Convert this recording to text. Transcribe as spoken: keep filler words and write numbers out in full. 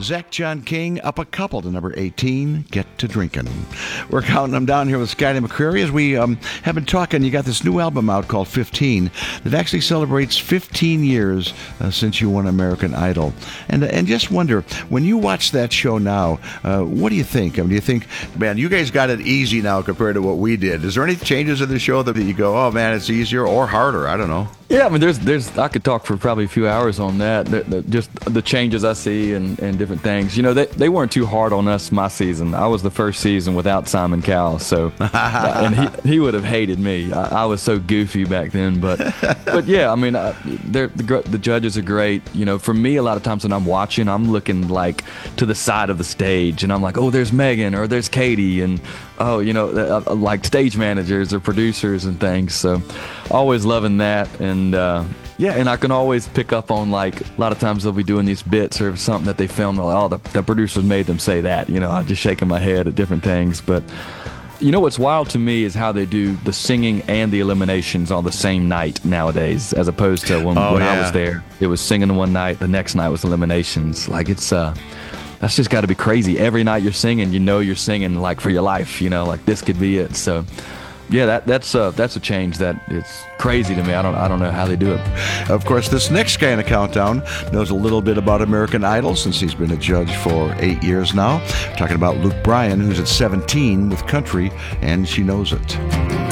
Zach John King up a couple to number eighteen, Get to Drinkin'. We're counting them down here with Skyler McCreary as we um, have been talking. You got this new album out called fifteen that actually celebrates fifteen years uh, since you won American Idol. And and just wonder, when you watch that show now, uh, what do you think? I mean, do you think, man, you guys got it easy now compared to what we did? Is there any changes in the show that you go, oh, man, it's easier or harder? I don't know. Yeah, I mean, there's, there's. I could talk for probably a few hours on that. The, the, just the changes I see and, and different things. You know, they they weren't too hard on us my season. I was the first season without Simon Cowell, so and he he would have hated me. I, I was so goofy back then, but but yeah, I mean, I, they're, the the judges are great. You know, for me, a lot of times when I'm watching, I'm looking like to the side of the stage, and I'm like, oh, there's Megan or there's Katie, and oh, you know, uh, like stage managers or producers and things. So always loving that. And uh, yeah, and I can always pick up on, like, a lot of times they'll be doing these bits or something that they film. Like, oh, the, the producers made them say that. You know, I'm just shaking my head at different things. But you know what's wild to me is how they do the singing and the eliminations on the same night nowadays, as opposed to when, oh, when yeah. I was there. It was singing one night, the next night was eliminations. Like, it's uh. That's just got to be crazy. Every night you're singing, you know you're singing like for your life, you know, like this could be it. So, yeah, that that's uh, that's a change that it's crazy to me. I don't I don't know how they do it. Of course, this next guy in the countdown knows a little bit about American Idol since he's been a judge for eight years now. We're talking about Luke Bryan, who's at seventeen with country, and she knows it.